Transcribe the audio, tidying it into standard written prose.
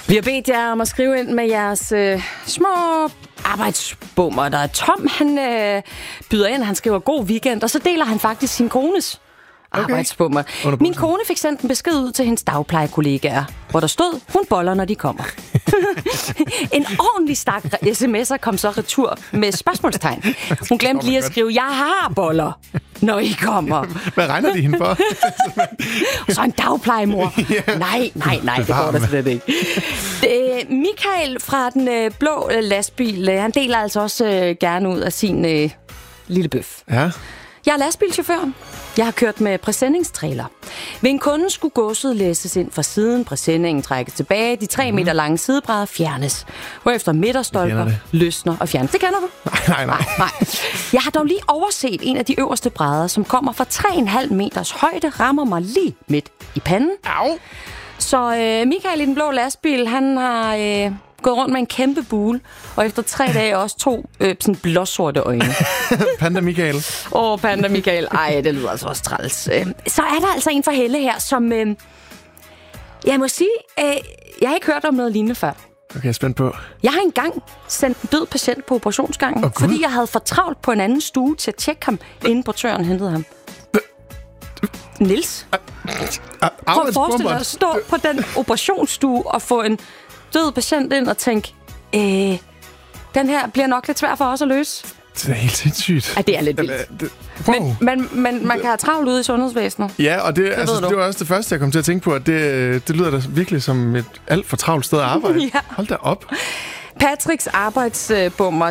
Vi har bedt jer om at skrive ind med jeres små arbejdsbummer. Der er Tom, han byder ind, han skriver god weekend, og så deler han faktisk sin kones arbejdsbummer. Min kone fik sendt en besked ud til hendes dagplejekollegaer, hvor der stod, hun boller, når de kommer. En ordentlig stak sms'er kom så retur med spørgsmålstegn. Hun glemte lige at skrive, jeg har boller, når I kommer. Hvad regner de hende for? Og så en dagplejemor. Nej, det går der slet ikke. Michael fra den blå lastbil, han deler altså også gerne ud af sin lille bøf. Ja. Jeg er lastbilchauffør. Jeg har kørt med præsendingstrailer. Ved en kunde skulle godset læsses ind fra siden, præsendingen trækkes tilbage, de 3 meter lange sidebrædder fjernes, hvorefter midterstolper løsner og fjernes. Det kender du? Nej. Jeg har dog lige overset en af de øverste brædder, som kommer fra 3,5 meters højde, rammer mig lige midt i panden. Au! Så Michael i den blå lastbil, han har gået rundt med en kæmpe bule, og efter 3 dage også 2 sådan blåsorte øjne. Panda Michael. Panda Michael. Ej, det lyder altså også træls. Så er der altså en fra Helle her, som... jeg må sige, jeg har ikke hørt om noget lignende før. Okay, jeg er spændt på. Jeg har engang sendt en død patient på operationsgangen, fordi jeg havde for travlt på en anden stue til at tjekke ham, inden portøren hentede ham. Niels? Prøv at forestille dig at stå på den operationsstue og få en død patient ind og tænke, den her bliver nok lidt svær for os at løse. Det er helt sindssygt. Ja, det er lidt vildt. Wow. Men man kan have travlt ude i sundhedsvæsenet. Ja, og det var også det første, jeg kom til at tænke på, at det lyder da virkelig som et alt for travlt sted at arbejde. Ja. Hold da op. Patricks arbejdsbummer,